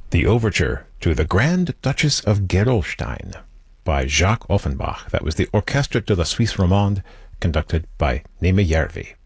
The overture to The Grand Duchess of Gerolstein by Jacques Offenbach. That was the Orchestre de la Suisse Romande, conducted by Németh Järvi.